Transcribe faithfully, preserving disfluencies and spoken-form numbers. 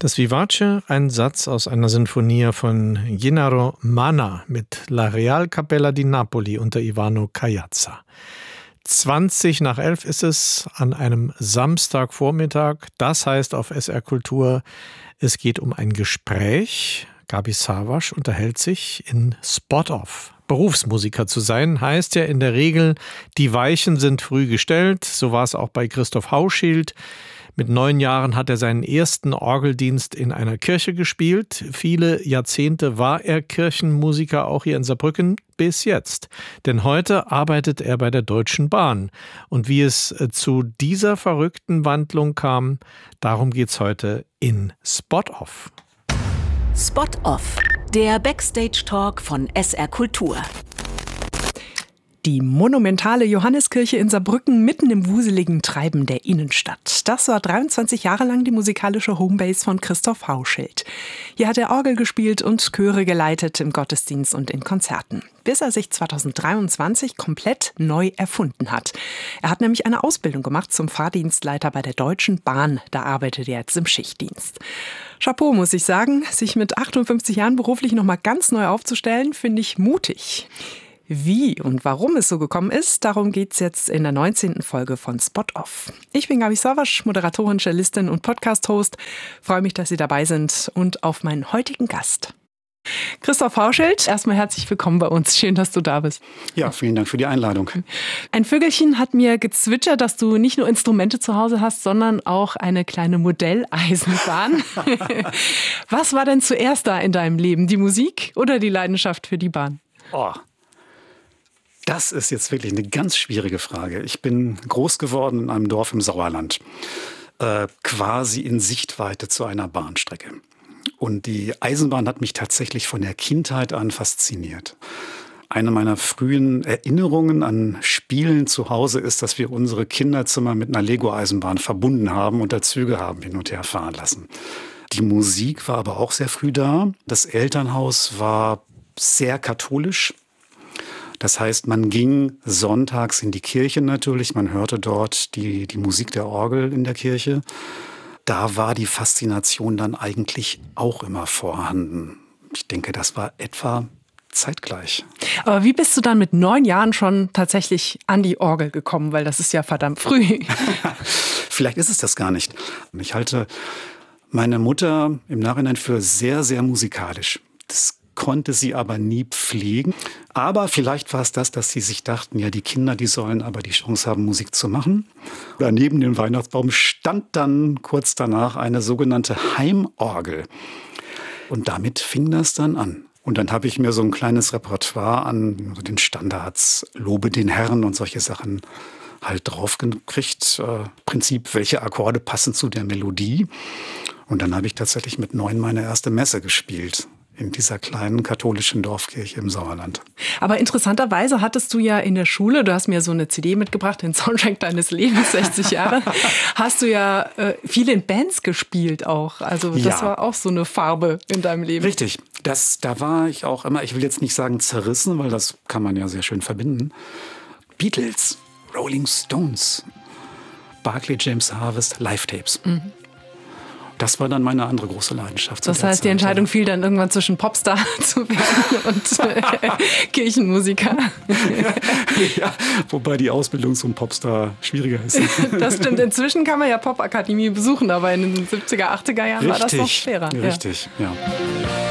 Das Vivace, ein Satz aus einer Sinfonia von Gennaro Manna mit La Real Capella di Napoli unter Ivano Caiazza. zwanzig nach elf ist es an einem Samstagvormittag. Das heißt auf S R Kultur, es geht um ein Gespräch. Gabi Savasch unterhält sich in Spot-Off. Berufsmusiker zu sein, heißt ja in der Regel, die Weichen sind früh gestellt. So war es auch bei Christoph Hauschild. Mit neun Jahren hat er seinen ersten Orgeldienst in einer Kirche gespielt. Viele Jahrzehnte war er Kirchenmusiker, auch hier in Saarbrücken, bis jetzt. Denn heute arbeitet er bei der Deutschen Bahn. Und wie es zu dieser verrückten Wandlung kam, darum geht's heute in Spot-Off. Spot-Off, der Backstage-Talk von S R Kultur. Die monumentale Johanneskirche in Saarbrücken mitten im wuseligen Treiben der Innenstadt. Das war dreiundzwanzig Jahre lang die musikalische Homebase von Christoph Hauschild. Hier hat er Orgel gespielt und Chöre geleitet im Gottesdienst und in Konzerten. Bis er sich zweitausenddreiundzwanzig komplett neu erfunden hat. Er hat nämlich eine Ausbildung gemacht zum Fahrdienstleiter bei der Deutschen Bahn. Da arbeitet er jetzt im Schichtdienst. Chapeau, muss ich sagen. Sich mit achtundfünfzig Jahren beruflich nochmal ganz neu aufzustellen, finde ich mutig. Wie und warum es so gekommen ist, darum geht's jetzt in der neunzehnten Folge von Spot-Off. Ich bin Gabi Savasch, Moderatorin, Cellistin und Podcast-Host. Freue mich, dass Sie dabei sind und auf meinen heutigen Gast. Christoph Hauschild, erstmal herzlich willkommen bei uns. Schön, dass du da bist. Ja, vielen Dank für die Einladung. Ein Vögelchen hat mir gezwitschert, dass du nicht nur Instrumente zu Hause hast, sondern auch eine kleine Modelleisenbahn. Was war denn zuerst da in deinem Leben? Die Musik oder die Leidenschaft für die Bahn? Oh. Das ist jetzt wirklich eine ganz schwierige Frage. Ich bin groß geworden in einem Dorf im Sauerland, äh, quasi in Sichtweite zu einer Bahnstrecke. Und die Eisenbahn hat mich tatsächlich von der Kindheit an fasziniert. Eine meiner frühen Erinnerungen an Spielen zu Hause ist, dass wir unsere Kinderzimmer mit einer Lego-Eisenbahn verbunden haben und da Züge haben hin und her fahren lassen. Die Musik war aber auch sehr früh da. Das Elternhaus war sehr katholisch. Das heißt, man ging sonntags in die Kirche natürlich, man hörte dort die, die Musik der Orgel in der Kirche. Da war die Faszination dann eigentlich auch immer vorhanden. Ich denke, das war etwa zeitgleich. Aber wie bist du dann mit neun Jahren schon tatsächlich an die Orgel gekommen? Weil das ist ja verdammt früh. Vielleicht ist es das gar nicht. Ich halte meine Mutter im Nachhinein für sehr, sehr musikalisch. Das konnte sie aber nie pflegen. Aber vielleicht war es das, dass sie sich dachten, ja, die Kinder, die sollen aber die Chance haben, Musik zu machen. Da neben dem Weihnachtsbaum stand dann kurz danach eine sogenannte Heimorgel. Und damit fing das dann an. Und dann habe ich mir so ein kleines Repertoire an den Standards, Lobe den Herrn und solche Sachen halt draufgekriegt. Äh, Prinzip, welche Akkorde passen zu der Melodie. Und dann habe ich tatsächlich mit neun meine erste Messe gespielt. In dieser kleinen katholischen Dorfkirche im Sauerland. Aber interessanterweise hattest du ja in der Schule, du hast mir so eine C D mitgebracht, den Soundtrack deines Lebens, sechzig Jahre, hast du ja äh, viel in Bands gespielt auch. Also das ja. war auch so eine Farbe in deinem Leben. Richtig, das, da war ich auch immer, ich will jetzt nicht sagen zerrissen, weil das kann man ja sehr schön verbinden. Beatles, Rolling Stones, Barclay James Harvest, Live-Tapes. Mhm. Das war dann meine andere große Leidenschaft. Das heißt, die Entscheidung fiel dann irgendwann zwischen Popstar zu werden und äh, Kirchenmusiker. Ja, wobei die Ausbildung zum Popstar schwieriger ist. Das stimmt. Inzwischen kann man ja Popakademie besuchen, aber in den siebziger, achtziger Jahren richtig, war das noch schwerer. Richtig, ja. ja.